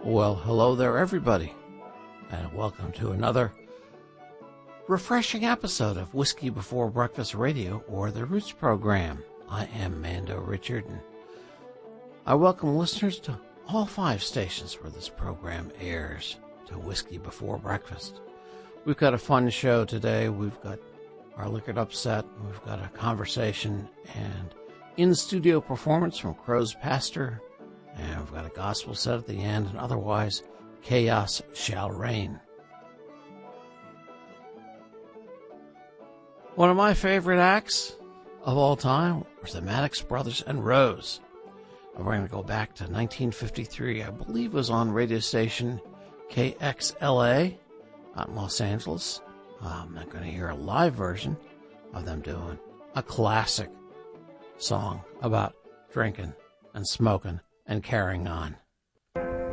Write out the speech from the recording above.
Well, hello there, everybody, and welcome to another refreshing episode of Whiskey Before Breakfast Radio, or the Roots program. I am Mando Richard, and I welcome listeners to all 5 stations where this program airs to Whiskey Before Breakfast. We've got a fun show today. We've got our Liquored Upset, we've got a conversation, and in-studio performance from Crow's Pastor, and we've got a gospel set at the end, and otherwise, chaos shall reign. One of my favorite acts of all time was the Maddox Brothers and Rose. And we're going to go back to 1953. I believe it was on radio station KXLA out in Los Angeles. I'm not going to hear a live version of them doing a classic song about drinking and smoking and carrying on.